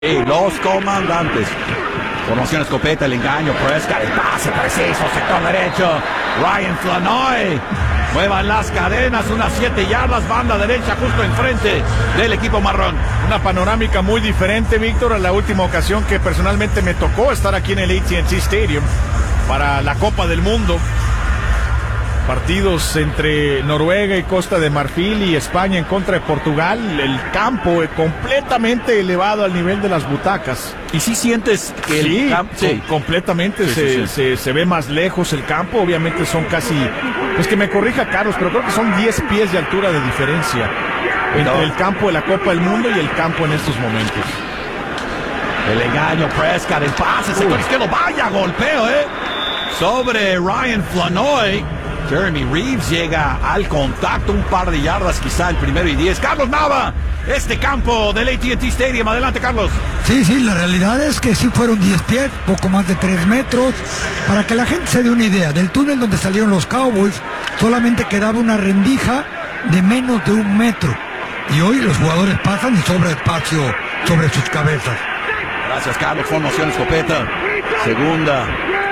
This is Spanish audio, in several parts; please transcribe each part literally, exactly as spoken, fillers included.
Y los comandantes. Formación escopeta, el engaño, Prescott, el pase preciso, sector derecho. Ryan Flanoy. Muevan las cadenas, unas siete yardas, banda derecha justo enfrente del equipo marrón. Una panorámica muy diferente, Víctor, a la última ocasión que personalmente me tocó estar aquí en el A T and T Stadium para la Copa del Mundo. Partidos entre Noruega y Costa de Marfil y España en contra de Portugal. El campo completamente elevado al nivel de las butacas. ¿Y si sientes que sí, el campo... Sí, completamente sí, se, sí, sí. Se, se ve más lejos el campo. Obviamente son casi... Pues que me corrija Carlos, pero creo que son diez pies de altura de diferencia entre no. el campo de la Copa del Mundo y el campo en estos momentos. El engaño, Prescott, el pase, sector izquierdo, vaya golpeo, ¿eh? Sobre Ryan Flanoy. Jeremy Reeves llega al contacto, un par de yardas quizá el primero y diez. Carlos Nava, este campo del A T and T Stadium. Adelante, Carlos. Sí, sí, la realidad es que sí fueron diez pies, poco más de tres metros. Para que la gente se dé una idea, del túnel donde salieron los Cowboys, solamente quedaba una rendija de menos de un metro. Y hoy los jugadores pasan y sobra espacio sobre sus cabezas. Gracias, Carlos. Formación escopeta. Segunda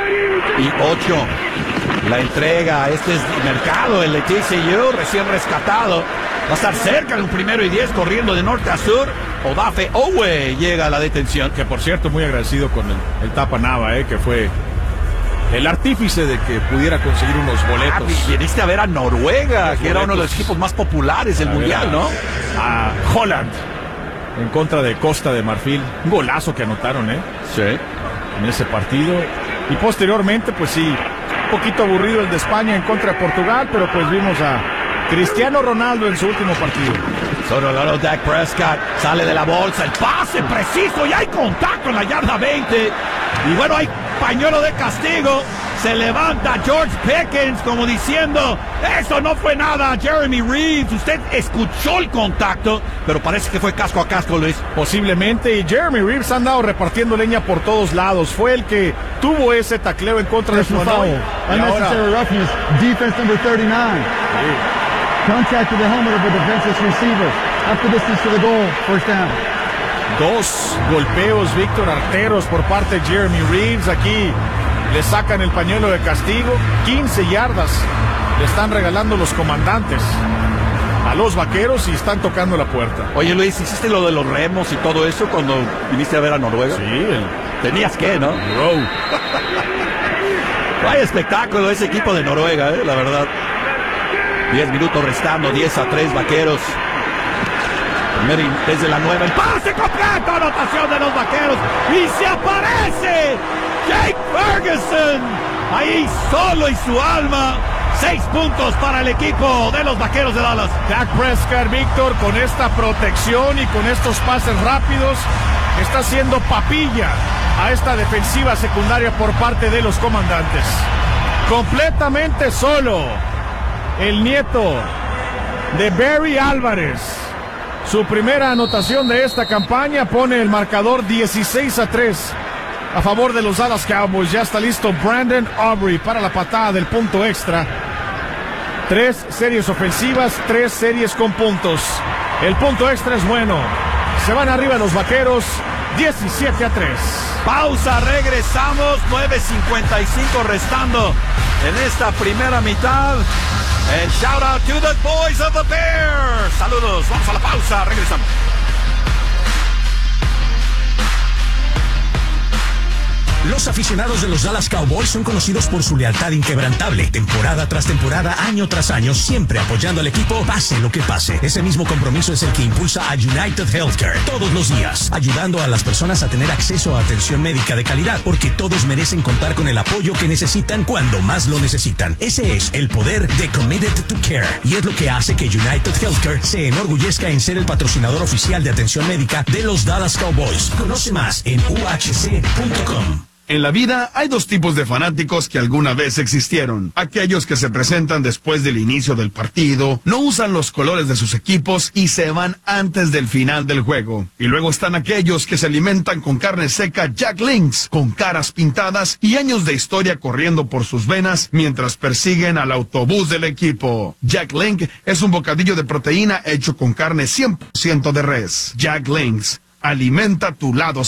y ocho. La entrega, este es Mercado, el de T C U, recién rescatado. Va a estar cerca de un primero y diez, corriendo de norte a sur. Odafe Owe llega a la detención. Que por cierto, muy agradecido con el, el Tapa Nava, eh, que fue el artífice de que pudiera conseguir unos boletos. Ah, viniste a ver a Noruega, que era uno de los equipos más populares del mundial, a, ¿no? A Holland, en contra de Costa de Marfil. Un golazo que anotaron, ¿eh? Sí. En ese partido. Y posteriormente, pues sí, un poquito aburrido el de España en contra de Portugal, pero pues vimos a Cristiano Ronaldo en su último partido. Solo loro Dak Prescott sale de la bolsa, el pase preciso y hay contacto en la yarda veinte. Y bueno, hay pañuelo de castigo. Se levanta George Pickens como diciendo, eso no fue nada, Jeremy Reeves. Usted escuchó el contacto, pero parece que fue casco a casco, Luis. Posiblemente, y Jeremy Reeves ha andado repartiendo leña por todos lados. Fue el que tuvo ese tacleo en contra de Flanoy. Unnecessary roughness, defense number thirty-nine. Sí. Contact to the helmet of the defenseless receiver. After distance to the goal, first down. Dos golpeos, Víctor, arteros por parte de Jeremy Reeves. Aquí le sacan el pañuelo de castigo. quince yardas le están regalando los comandantes a los vaqueros y están tocando la puerta. Oye, Luis, ¿hiciste lo de los remos y todo eso cuando viniste a ver a Noruega? Sí. El... Tenías que, ¿no? Row. Vaya espectáculo ese equipo de Noruega, ¿eh? La verdad. diez minutos restando, diez a tres vaqueros. Primero desde la nueva, el pase completo, anotación de los vaqueros. Y se aparece Jake Ferguson, ahí solo y su alma. Seis puntos para el equipo de los vaqueros de Dallas. Dak Prescott, Víctor, con esta protección y con estos pases rápidos, está haciendo papilla a esta defensiva secundaria por parte de los comandantes. Completamente solo, el nieto de Barry Álvarez. Su primera anotación de esta campaña pone el marcador dieciséis a tres a favor de los Dallas Cowboys. Ya está listo Brandon Aubrey para la patada del punto extra. Tres series ofensivas, tres series con puntos. El punto extra es bueno. Se van arriba los vaqueros, diecisiete a tres. Pausa, regresamos, nueve cincuenta y cinco restando en esta primera mitad. And shout out to the boys of the Bears. Saludos, vamos a la pausa, regresamos. Los aficionados de los Dallas Cowboys son conocidos por su lealtad inquebrantable. Temporada tras temporada, año tras año, siempre apoyando al equipo, pase lo que pase. Ese mismo compromiso es el que impulsa a United Healthcare todos los días, ayudando a las personas a tener acceso a atención médica de calidad, porque todos merecen contar con el apoyo que necesitan cuando más lo necesitan. Ese es el poder de Committed to Care, y es lo que hace que United Healthcare se enorgullezca en ser el patrocinador oficial de atención médica de los Dallas Cowboys. Conoce más en u h c punto com. En la vida hay dos tipos de fanáticos que alguna vez existieron. Aquellos que se presentan después del inicio del partido, no usan los colores de sus equipos y se van antes del final del juego. Y luego están aquellos que se alimentan con carne seca Jack Links, con caras pintadas y años de historia corriendo por sus venas mientras persiguen al autobús del equipo. Jack Link es un bocadillo de proteína hecho con carne cien por ciento de res. Jack Links, Alimenta tu lado